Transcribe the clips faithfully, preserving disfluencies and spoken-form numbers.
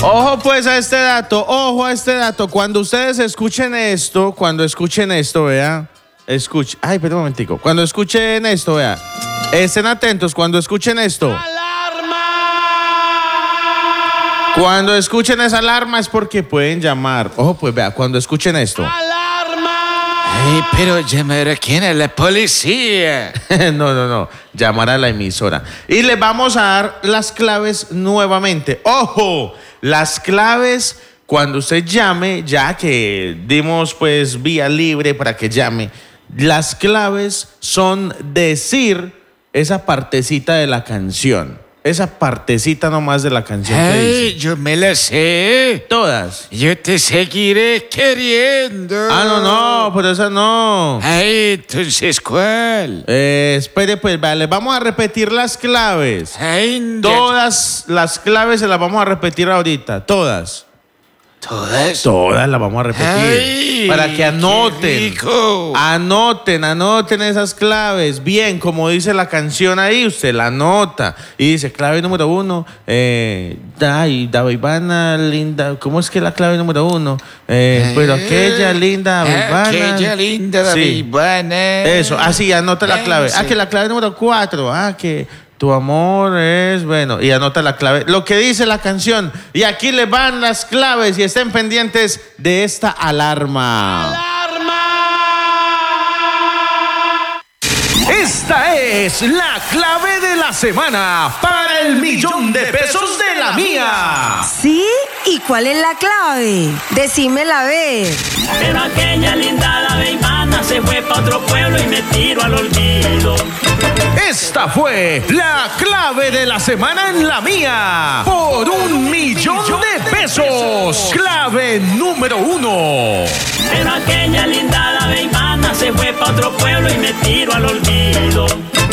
Ojo pues a este dato, ojo a este dato. Cuando ustedes escuchen esto, cuando escuchen esto, vea, escuchen, ay, espera un momentico. Cuando escuchen esto, vea, estén atentos, cuando escuchen esto. ¡Alarma! Cuando escuchen esa alarma es porque pueden llamar. Ojo pues, vea, cuando escuchen esto. Ay, pero llamar a quién, a la policía. No, no, no, llamar a la emisora. Y les vamos a dar las claves nuevamente. ¡Ojo! Las claves cuando usted llame, ya que dimos pues vía libre para que llame. Las claves son decir esa partecita de la canción. Esa partecita nomás de la canción. Ay, yo me la sé. Todas. Yo te seguiré queriendo. Ah, no, no, pero esa no. Ay, entonces, ¿cuál? Eh, espere, pues, vale, vamos a repetir las claves. Ay, Todas las claves se las vamos a repetir ahorita, todas. ¿Todas? Todas las vamos a repetir. Ay, para que anoten. qué rico. Anoten, anoten esas claves. Bien, como dice la canción ahí, usted la anota. Y dice, clave número uno, eh, ay, Daveibana, linda. ¿Cómo es que la clave número uno? Eh, pero aquella linda Daveibana. Aquella linda Daveibana. Sí. Eso, así, anota la clave. Eso. Ah, que la clave número cuatro. Ah, que tu amor es, bueno, y anota la clave. Lo que dice la canción. Y aquí les van las claves y estén pendientes de esta alarma. ¡Alarma! Esta es la clave de la semana para el millón de pesos de la mía. ¿Sí? ¿Y cuál es la clave? Decímela a ver. Pero aquella linda Daveibana se fue pa' otro pueblo y me tiro al olvido. Esta fue la clave de la semana en la mía. Por un millón de pesos. Clave número uno. Pero aquella linda Daveibana se fue pa' otro pueblo y me tiro al olvido.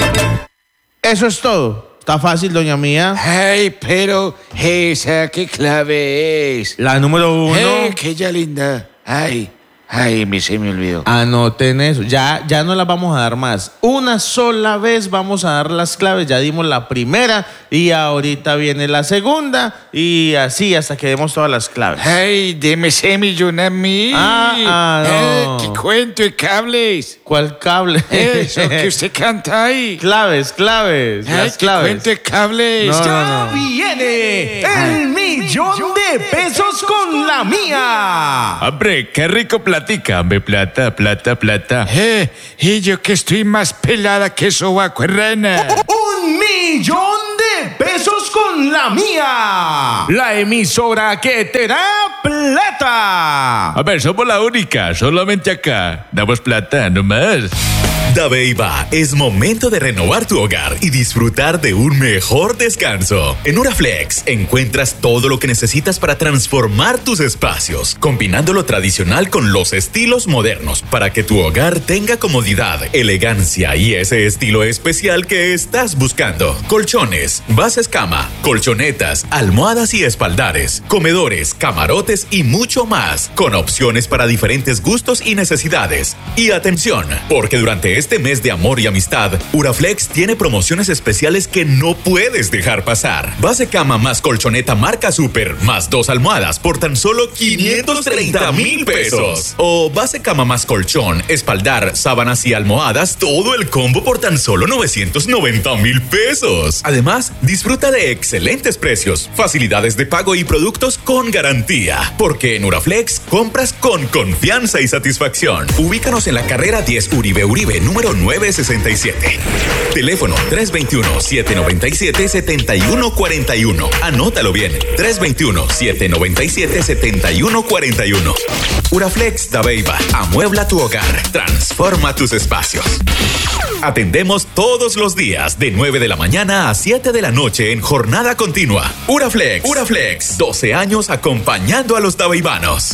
Eso es todo. Está fácil, doña mía. Ay, pero esa, ¿qué clave es? La número uno. Ay, aquella linda. Ay, ay, me se me olvidó. Anoten eso. Ya, ya no las vamos a dar más. Una sola vez vamos a dar las claves. Ya dimos la primera y ahorita viene la segunda. Y así hasta que demos todas las claves. Ay, deme ese millón a mí. Ah, ah, no. Eh, ¿qué cuento de cables? ¿Cuál cable? Eso que usted canta ahí. Claves, claves. Ay, las ¿qué claves. cuento de cables? No, Ya no, no. Viene el millón de pesos con la mía. Hombre, qué rico platica, hombre, plata, plata, plata. Eh, y yo que estoy más pelada que sobaco en rana. Un millón de pesos con la mía. La emisora que te da plata. A ver, somos la única, solamente acá. Damos plata, no más. Dabeiba, es momento de renovar tu hogar y disfrutar de un mejor descanso. En Uraflex encuentras todo lo que necesitas para transformar tus espacios, combinando lo tradicional con los estilos modernos para que tu hogar tenga comodidad, elegancia y ese estilo especial que estás buscando. Colchones, bases cama, colchonetas, almohadas y espaldares, comedores, camarotes y mucho más, con opciones para diferentes gustos y necesidades. Y atención, porque durante este mes de amor y amistad, Uraflex tiene promociones especiales que no puedes dejar pasar. Base cama más colchoneta marca Super más dos almohadas por tan solo quinientos treinta mil pesos. O base cama más colchón, espaldar, sábanas y almohadas, todo el combo por tan solo novecientos noventa mil pesos. Además, disfruta de excelentes precios, facilidades de pago y productos con garantía. Porque en Uraflex compras con confianza y satisfacción. Ubícanos en la carrera diez Uribe Uribe, número nueve sesenta y siete. Teléfono tres dos uno, siete nueve siete, siete uno cuatro uno. Anótalo bien. tres dos uno, siete nueve siete, siete uno cuatro uno. Uraflex Dabeiba. Amuebla tu hogar. Transforma tus espacios. Atendemos todos los días de nueve de la mañana a siete de la noche en jornada continua. Uraflex. Uraflex. doce años acompañando a los dabeibanos.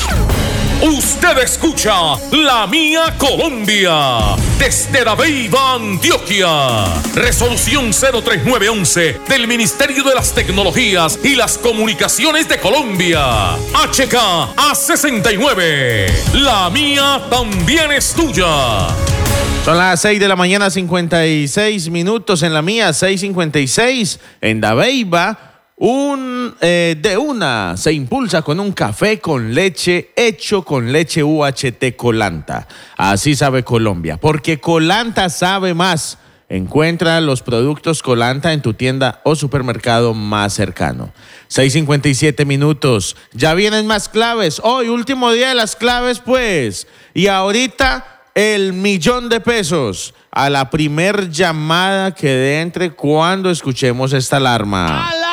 Usted escucha La Mía Colombia desde Dabeiba, Antioquia. Resolución cero tres nueve once del Ministerio de las Tecnologías y las Comunicaciones de Colombia. H K A sesenta y nueve. La mía también es tuya. Son las seis de la mañana, cincuenta y seis minutos en la mía, seis cincuenta y seis en Dabeiba. Un eh, de una se impulsa con un café con leche hecho con leche U H T Colanta. Así sabe Colombia, porque Colanta sabe más. Encuentra los productos Colanta en tu tienda o supermercado más cercano. seis cincuenta y siete minutos. Ya vienen más claves. Hoy, último día de las claves, pues. Y ahorita, el millón de pesos a la primer llamada que dé entre cuando escuchemos esta alarma. ¡Alarma!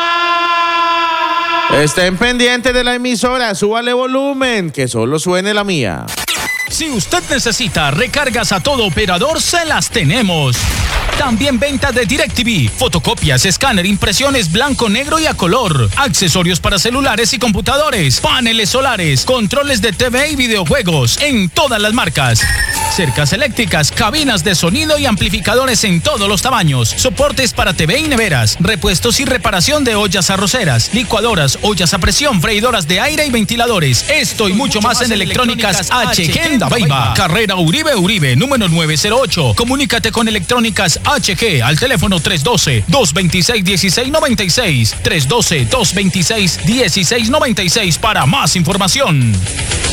Estén pendientes de la emisora. Súbale volumen, que solo suene la mía. Si usted necesita recargas a todo operador, se las tenemos. También venta de DirecTV, fotocopias, escáner, impresiones blanco, negro y a color, accesorios para celulares y computadores, paneles solares, controles de T V y videojuegos en todas las marcas, cercas eléctricas, cabinas de sonido y amplificadores en todos los tamaños, soportes para T V y neveras, repuestos y reparación de ollas arroceras, licuadoras, ollas a presión, freidoras de aire y ventiladores. Esto y mucho más en Electrónicas H G en Dabeiba, carrera Uribe Uribe, número nueve cero ocho. Comunícate con Electrónicas H G al teléfono tres uno dos, dos dos seis, uno seis nueve seis, tres uno dos, dos dos seis, uno seis nueve seis para más información.